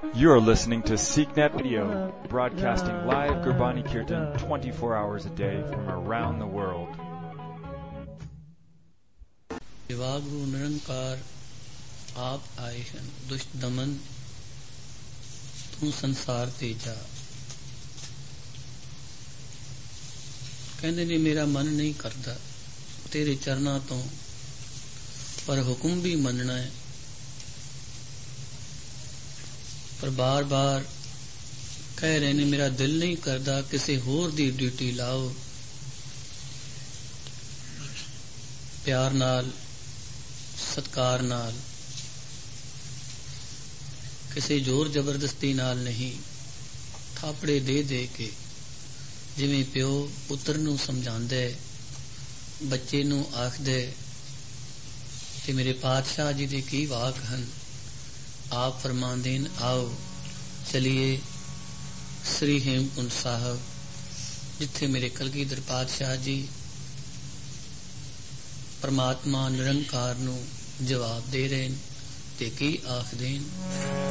You are listening to SeekNet Radio, broadcasting live Gurbani Kirtan 24 hours a day from around the world. Waheguru ਨਿਰੰਕਾਰ ਆਪ ਆਏ ਹਨ ਦੁਸ਼ਟ ਦਮਨ ਤੂੰ ਸੰਸਾਰ ਤੇ ਜਾ। ਕਹਿੰਦੇ ਨੇ ਮੇਰਾ ਮਨ ਨਹੀਂ ਕਰਦਾ ਤੇਰੇ ਚਰਨਾਂ ਤੋਂ, ਪਰ ਹੁਕਮ ਵੀ ਮੰਨਣਾ ਹੈ। ਪਰ ਬਾਰ-ਬਾਰ ਕਹਿ ਰਹੇ ਨੇ ਮੇਰਾ ਦਿਲ ਨਹੀਂ ਕਰਦਾ ਕਿਸੇ ਹੋਰ ਦੀ ਡਿਊਟੀ ਲਾਓ। ਪਿਆਰ ਨਾਲ, ਸਤਕਾਰ ਨਾਲ, ਕਿਸੇ ਜ਼ੋਰ ਜ਼ਬਰਦਸਤੀ ਨਾਲ ਨਹੀਂ, ਥਾਪੜੇ ਦੇ ਦੇ ਕੇ, ਜਿਵੇਂ ਪਿਓ ਪੁੱਤਰ ਨੂੰ ਸਮਝਾਉਂਦਾ, ਬੱਚੇ ਨੂੰ ਆਖਦਾ। ਤੇ ਮੇਰੇ ਪਾਤਸ਼ਾਹ ਜੀ ਦੇ ਕੀ ਵਾਕ ਹਨ। ਆਪ ਫਰਮਾਉਂਦੇ ਨੇ, ਆਓ ਚਲੀਏ ਸ੍ਰੀ ਹੇਮਕੁੰਟ ਸਾਹਿਬ, ਜਿੱਥੇ ਮੇਰੇ ਕਲਗੀਧਰ ਪਾਤਸ਼ਾਹ ਜੀ ਪਰਮਾਤਮਾ ਨਿਰੰਕਾਰ ਨੂੰ ਜਵਾਬ ਦੇ ਰਹੇ ਨੇ ਤੇ ਕੀ ਆਖਦੇ ਨੇ।